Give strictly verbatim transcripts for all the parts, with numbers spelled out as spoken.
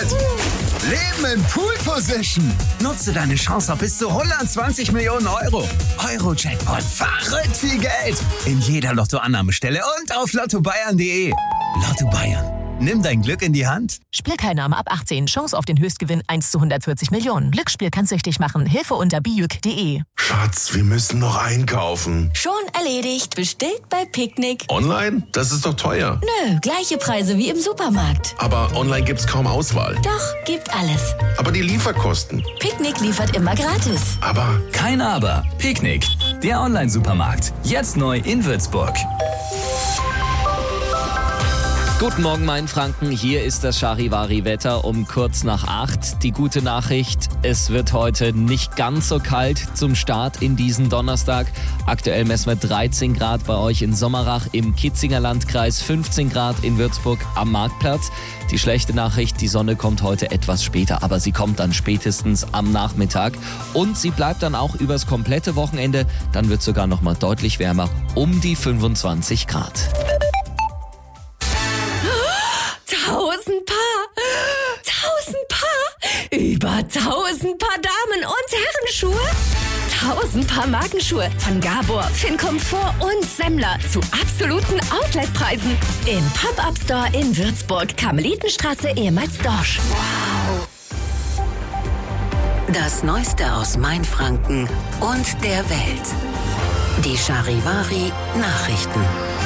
Jackpot! Leben in Pool Position. Nutze deine Chance auf bis zu hundertzwanzig Millionen Euro. Euro-Jackpot. Verrückt viel Geld. In jeder Lottoannahmestelle und auf lotto bayern punkt de. Lotto Bayern. Nimm dein Glück in die Hand. Spielteilnahme ab achtzehn. Chance auf den Höchstgewinn eins zu hundertvierzig Millionen. Glücksspiel kann süchtig machen. Hilfe unter bijuk punkt de. Schatz, wir müssen noch einkaufen. Schon erledigt. Bestellt bei Picknick. Online? Das ist doch teuer. Nö, gleiche Preise wie im Supermarkt. Aber online gibt's kaum Auswahl. Doch, gibt alles. Aber die Lieferkosten? Picknick liefert immer gratis. Aber... Kein Aber. Picknick. Der Online-Supermarkt. Jetzt neu in Würzburg. Guten Morgen, mein Franken. Hier ist das Charivari-Wetter um kurz nach acht. Die gute Nachricht, es wird heute nicht ganz so kalt zum Start in diesen Donnerstag. Aktuell messen wir dreizehn Grad bei euch in Sommerach im Kitzinger Landkreis, fünfzehn Grad in Würzburg am Marktplatz. Die schlechte Nachricht, die Sonne kommt heute etwas später, aber sie kommt dann spätestens am Nachmittag. Und sie bleibt dann auch übers komplette Wochenende. Dann wird es sogar noch mal deutlich wärmer, um die fünfundzwanzig Grad. Tausend Paar, tausend Paar, über tausend Paar Damen- und Herrenschuhe, tausend Paar Markenschuhe von Gabor, Fincomfort und Semmler zu absoluten Outletpreisen im Pop-Up-Store in Würzburg, Karmelitenstraße, ehemals Dorsch. Wow! Das Neueste aus Mainfranken und der Welt. Die Charivari Nachrichten.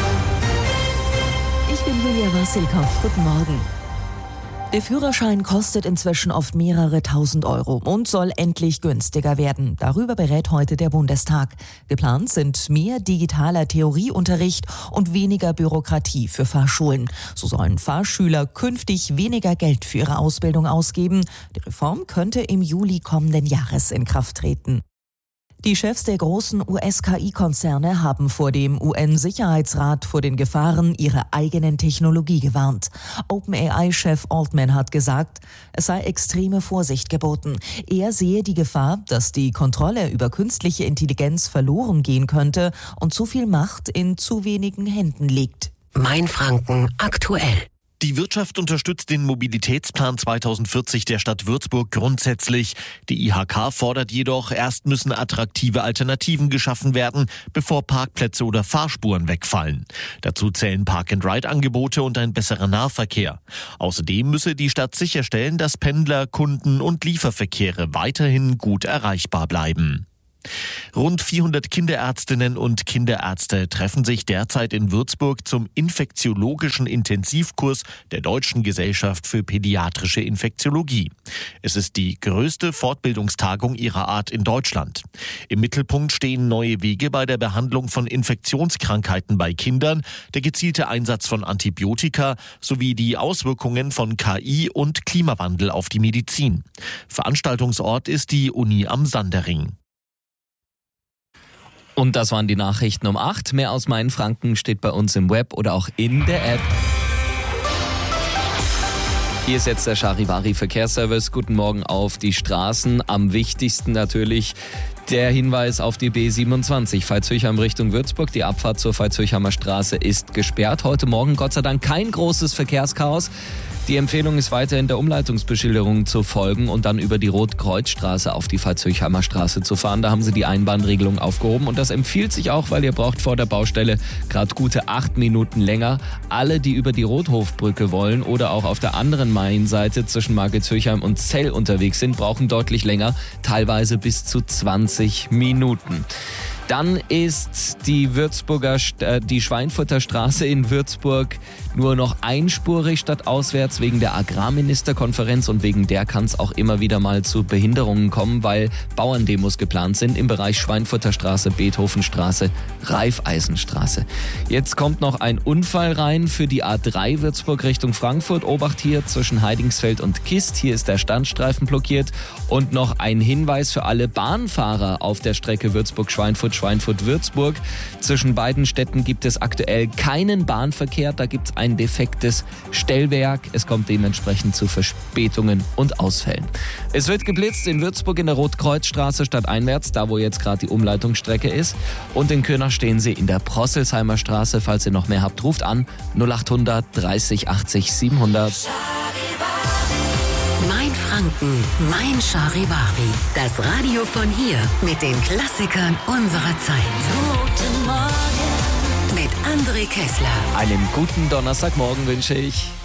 Ich bin Julia Wassilkow. Guten Morgen. Der Führerschein kostet inzwischen oft mehrere tausend Euro und soll endlich günstiger werden. Darüber berät heute der Bundestag. Geplant sind mehr digitaler Theorieunterricht und weniger Bürokratie für Fahrschulen. So sollen Fahrschüler künftig weniger Geld für ihre Ausbildung ausgeben. Die Reform könnte im Juli kommenden Jahres in Kraft treten. Die Chefs der großen U S-K I-Konzerne haben vor dem U N-Sicherheitsrat vor den Gefahren ihrer eigenen Technologie gewarnt. OpenAI-Chef Altman hat gesagt, es sei extreme Vorsicht geboten. Er sehe die Gefahr, dass die Kontrolle über künstliche Intelligenz verloren gehen könnte und zu viel Macht in zu wenigen Händen liegt. Mainfranken aktuell. Die Wirtschaft unterstützt den Mobilitätsplan zweitausendvierzig der Stadt Würzburg grundsätzlich. Die I H K fordert jedoch, erst müssen attraktive Alternativen geschaffen werden, bevor Parkplätze oder Fahrspuren wegfallen. Dazu zählen Park-and-Ride-Angebote und ein besserer Nahverkehr. Außerdem müsse die Stadt sicherstellen, dass Pendler, Kunden und Lieferverkehre weiterhin gut erreichbar bleiben. Rund vierhundert Kinderärztinnen und Kinderärzte treffen sich derzeit in Würzburg zum infektiologischen Intensivkurs der Deutschen Gesellschaft für Pädiatrische Infektiologie. Es ist die größte Fortbildungstagung ihrer Art in Deutschland. Im Mittelpunkt stehen neue Wege bei der Behandlung von Infektionskrankheiten bei Kindern, der gezielte Einsatz von Antibiotika sowie die Auswirkungen von K I und Klimawandel auf die Medizin. Veranstaltungsort ist die Uni am Sandering. Und das waren die Nachrichten um acht. Mehr aus Mainfranken steht bei uns im Web oder auch in der App. Hier ist jetzt der Charivari Verkehrsservice. Guten Morgen auf die Straßen. Am wichtigsten natürlich der Hinweis auf die B siebenundzwanzig, Veitshöchheim Richtung Würzburg. Die Abfahrt zur Veitshöchheimer Straße ist gesperrt. Heute Morgen Gott sei Dank kein großes Verkehrschaos. Die Empfehlung ist weiterhin der Umleitungsbeschilderung zu folgen und dann über die Rotkreuzstraße auf die Veitshöchheimer Straße zu fahren. Da haben sie die Einbahnregelung aufgehoben und das empfiehlt sich auch, weil ihr braucht vor der Baustelle gerade gute acht Minuten länger. Alle, die über die Rothofbrücke wollen oder auch auf der anderen Mainseite zwischen Margetshöchheim und Zell unterwegs sind, brauchen deutlich länger, teilweise bis zu zwanzig Minuten. Dann ist die Würzburger, äh, die Schweinfurter Straße in Würzburg nur noch einspurig statt auswärts wegen der Agrarministerkonferenz und wegen der kann es auch immer wieder mal zu Behinderungen kommen, weil Bauerndemos geplant sind im Bereich Schweinfurter Straße, Beethovenstraße, Raiffeisenstraße. Jetzt kommt noch ein Unfall rein für die A drei Würzburg Richtung Frankfurt. Obacht hier zwischen Heidingsfeld und Kist. Hier ist der Standstreifen blockiert. Und noch ein Hinweis für alle Bahnfahrer auf der Strecke Würzburg-Schweinfurt, Schweinfurt-Würzburg. Zwischen beiden Städten gibt es aktuell keinen Bahnverkehr. Da gibt es ein defektes Stellwerk. Es kommt dementsprechend zu Verspätungen und Ausfällen. Es wird geblitzt in Würzburg in der Rotkreuzstraße stadteinwärts, da wo jetzt gerade die Umleitungsstrecke ist. Und in Könach stehen Sie in der Prosselsheimer Straße. Falls ihr noch mehr habt, ruft an null achthundert dreißig achtzig siebenhundert. Franken. Mein Charivari. Das Radio von hier mit den Klassikern unserer Zeit. Guten Morgen mit André Kessler. Einen guten Donnerstagmorgen wünsche ich.